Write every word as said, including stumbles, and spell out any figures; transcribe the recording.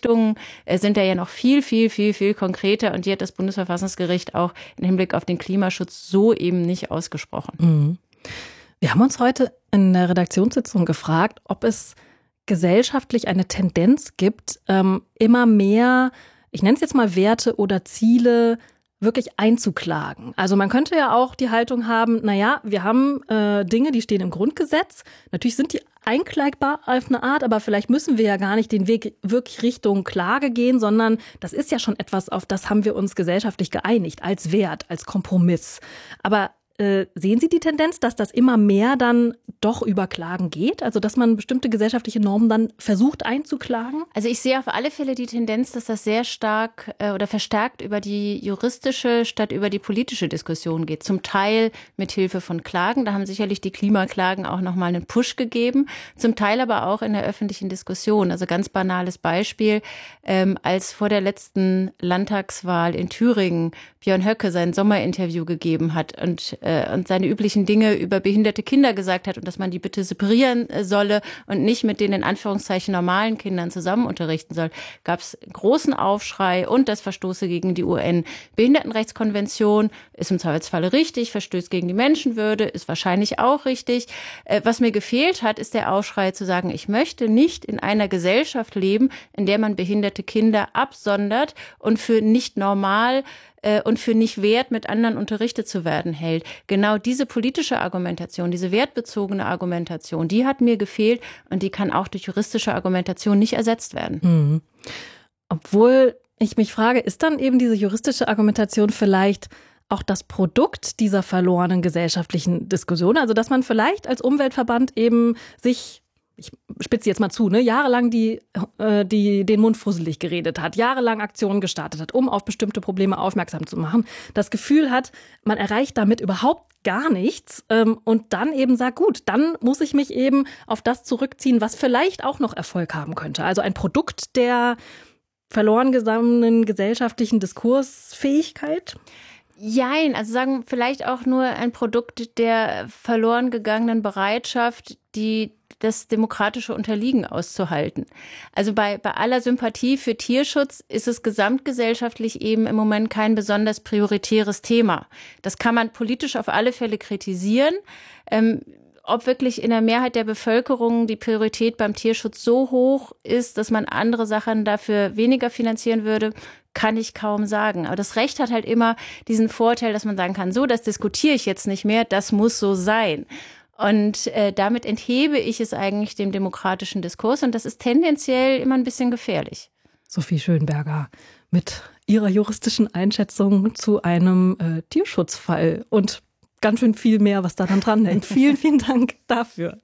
Richtungen äh, sind da ja noch viel, viel, viel, viel konkreter. Und die hat das Bundesverfassungsgericht auch im Hinblick auf den Klimaschutz so eben nicht ausgesprochen. Mhm. Wir haben uns heute in der Redaktionssitzung gefragt, ob es gesellschaftlich eine Tendenz gibt, ähm, immer mehr, ich nenne es jetzt mal Werte oder Ziele, wirklich einzuklagen. Also man könnte ja auch die Haltung haben, naja, wir haben äh, Dinge, die stehen im Grundgesetz. Natürlich sind die einklagbar auf eine Art, aber vielleicht müssen wir ja gar nicht den Weg wirklich Richtung Klage gehen, sondern das ist ja schon etwas, auf das haben wir uns gesellschaftlich geeinigt, als Wert, als Kompromiss. Aber Äh, sehen Sie die Tendenz, dass das immer mehr dann doch über Klagen geht? Also dass man bestimmte gesellschaftliche Normen dann versucht einzuklagen? Also ich sehe auf alle Fälle die Tendenz, dass das sehr stark äh, oder verstärkt über die juristische statt über die politische Diskussion geht. Zum Teil mit Hilfe von Klagen. Da haben sicherlich die Klimaklagen auch nochmal einen Push gegeben. Zum Teil aber auch in der öffentlichen Diskussion. Also ganz banales Beispiel, ähm, als vor der letzten Landtagswahl in Thüringen Björn Höcke sein Sommerinterview gegeben hat und und seine üblichen Dinge über behinderte Kinder gesagt hat und dass man die bitte separieren solle und nicht mit den in Anführungszeichen normalen Kindern zusammen unterrichten soll, gab es großen Aufschrei und das Verstoße gegen die U N-Behindertenrechtskonvention, ist im Zweifelsfalle richtig, verstößt gegen die Menschenwürde, ist wahrscheinlich auch richtig. Was mir gefehlt hat, ist der Aufschrei zu sagen, ich möchte nicht in einer Gesellschaft leben, in der man behinderte Kinder absondert und für nicht normal und für nicht wert, mit anderen unterrichtet zu werden hält. Genau diese politische Argumentation, diese wertbezogene Argumentation, die hat mir gefehlt und die kann auch durch juristische Argumentation nicht ersetzt werden. Mhm. Obwohl ich mich frage, ist dann eben diese juristische Argumentation vielleicht auch das Produkt dieser verlorenen gesellschaftlichen Diskussion? Also dass man vielleicht als Umweltverband eben sich, ich spitze jetzt mal zu, ne, jahrelang die, äh, die den Mund fusselig geredet hat, jahrelang Aktionen gestartet hat, um auf bestimmte Probleme aufmerksam zu machen, das Gefühl hat, man erreicht damit überhaupt gar nichts ähm, und dann eben sagt, gut, dann muss ich mich eben auf das zurückziehen, was vielleicht auch noch Erfolg haben könnte. Also ein Produkt der verloren gegangenen gesellschaftlichen Diskursfähigkeit? Jein, also sagen vielleicht auch nur ein Produkt der verloren gegangenen Bereitschaft, die das demokratische Unterliegen auszuhalten. Also bei, bei aller Sympathie für Tierschutz ist es gesamtgesellschaftlich eben im Moment kein besonders prioritäres Thema. Das kann man politisch auf alle Fälle kritisieren. Ähm, ob wirklich in der Mehrheit der Bevölkerung die Priorität beim Tierschutz so hoch ist, dass man andere Sachen dafür weniger finanzieren würde, kann ich kaum sagen. Aber das Recht hat halt immer diesen Vorteil, dass man sagen kann, so, das diskutiere ich jetzt nicht mehr, das muss so sein. Und äh, damit enthebe ich es eigentlich dem demokratischen Diskurs und das ist tendenziell immer ein bisschen gefährlich. Sophie Schönberger mit ihrer juristischen Einschätzung zu einem äh, Tierschutzfall und ganz schön viel mehr, was da dann dran hängt. Vielen, vielen Dank dafür.